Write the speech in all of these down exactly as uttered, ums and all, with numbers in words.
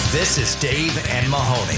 This is Dave and Mahoney.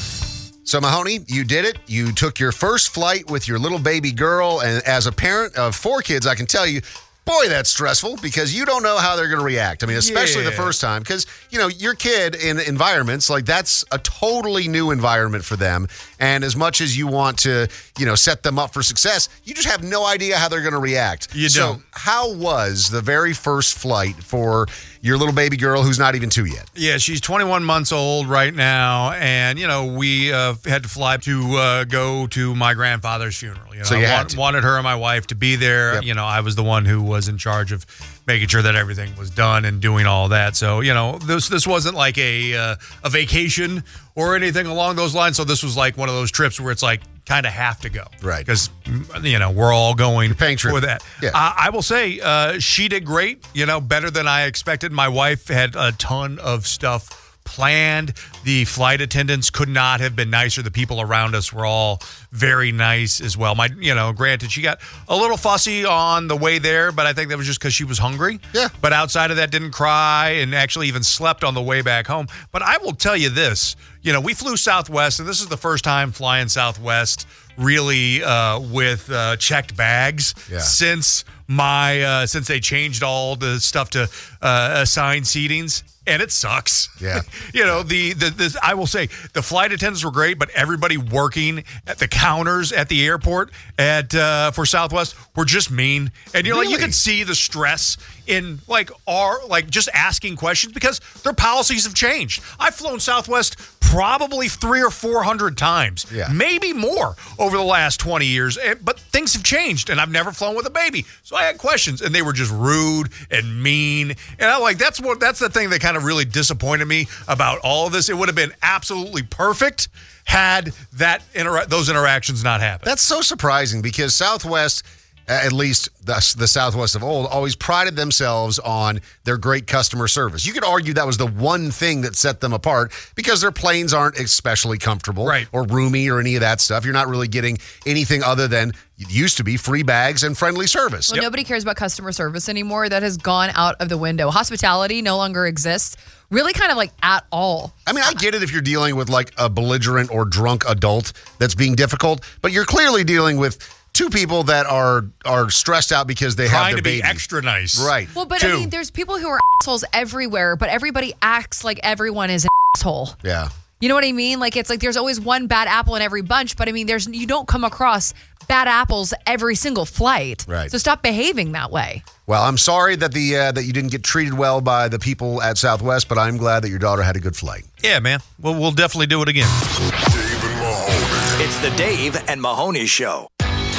So, Mahoney, you did it. You took your first flight with your little baby girl. And as a parent of four kids, I can tell you, boy, that's stressful because you don't know how they're going to react. I mean, especially Yeah. the first time because, you know, your kid in environments, like that's a totally new environment for them. And as much as you want to, you know, set them up for success, you just have no idea how they're going to react. You so don't. How was the very first flight for your little baby girl who's not even two yet? Yeah, she's twenty-one months old right now, and you know we uh, had to fly to uh, go to my grandfather's funeral. You know, So you I had want- to. wanted her and my wife to be there. Yep. You know, I was the one who was in charge of making sure that everything was done and doing all that. So you know, this this wasn't like a uh, a vacation or anything along those lines. So this was like one of those trips where it's like kind of have to go, Right. Because you know we're all going paying tribute. for that. Yeah. I, I will say uh, she did great. You know, better than I expected. My wife had a ton of stuff planned. The flight attendants could not have been nicer. The people around us were all very nice as well. My, you know, granted, she got a little fussy on the way there, but I think that was just because she was hungry. Yeah. But outside of that, didn't cry and actually even slept on the way back home. But I will tell you this, you know, we flew Southwest, and this is the first time flying Southwest really uh, with uh, checked bags Yeah. since my uh, since they changed all the stuff to uh, assigned seatings. And it sucks. Yeah. You know, the, the the I will say the flight attendants were great, but everybody working at the counters at the airport at uh, for Southwest were just mean. And you're like, you Really? could see the stress in like our like just asking questions because their policies have changed. I've flown Southwest probably three or four hundred times, Yeah. maybe more over the last twenty years. And, but things have changed, and I've never flown with a baby, so I had questions, and they were just rude and mean. And I'm like, that's what that's the thing that kind of really disappointed me about all of this. It would have been absolutely perfect had that intera- those interactions not happened. That's so surprising because Southwest, uh, at least the, the Southwest of old, always prided themselves on their great customer service. You could argue that was the one thing that set them apart because their planes aren't especially comfortable Right. or roomy or any of that stuff. You're not really getting anything other than it used to be free bags and friendly service. Well, nobody cares about customer service anymore. That has gone out of the window. Hospitality no longer exists, really kind of like at all. I mean, I get it if you're dealing with like a belligerent or drunk adult that's being difficult, but you're clearly dealing with two people that are are stressed out because they have Trying their to be baby. extra nice. Right. Well, but Two. I mean, there's people who are assholes everywhere, but everybody acts like everyone is an asshole. Yeah. You know what I mean? Like, it's like there's always one bad apple in every bunch, but I mean, there's you don't come across bad apples every single flight. Right. So stop behaving that way. Well, I'm sorry that the uh, that you didn't get treated well by the people at Southwest, but I'm glad that your daughter had a good flight. Yeah, man. Well, we'll definitely do it again. Dave and Mahoney. It's the Dave and Mahoney Show.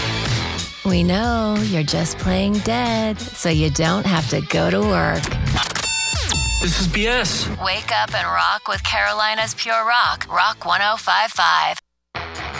We know you're just playing dead, so you don't have to go to work. This is B S. Wake up and rock with Carolina's Pure Rock, Rock one oh five point five.